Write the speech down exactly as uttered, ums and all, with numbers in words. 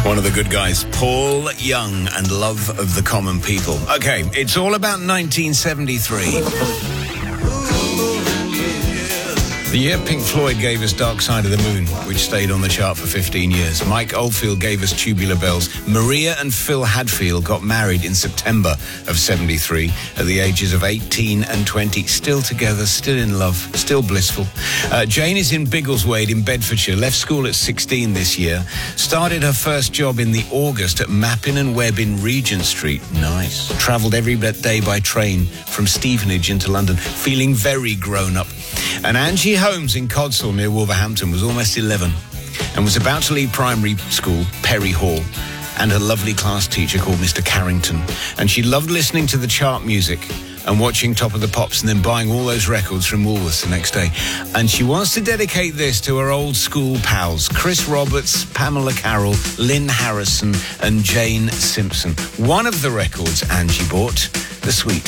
One of the good guys, Paul Young and Love of the Common People. Okay, it's all about nineteen seventy-three. The year Pink Floyd gave us Dark Side of the Moon, which stayed on the chart for fifteen years. Mike Oldfield gave us Tubular Bells. Maria and Phil Hadfield got married in September of seventy-three at the ages of eighteen and twenty. Still together, still in love, still blissful. Uh, Jane is in Biggleswade in Bedfordshire. Left school at sixteen this year. Started her first job in the August at Mappin and Webb in Regent Street. Nice. Travelled every day by train from Stevenage into London, feeling very grown up. And Angie Holmes in Codsall near Wolverhampton was almost eleven and was about to leave primary school, Perry Hall, and her lovely class teacher called Mister Carrington. And she loved listening to the chart music and watching Top of the Pops and then buying all those records from Woolworths the next day. And she wants to dedicate this to her old school pals, Chris Roberts, Pamela Carroll, Lynn Harrison and Jane Simpson. One of the records Angie bought, The Sweet.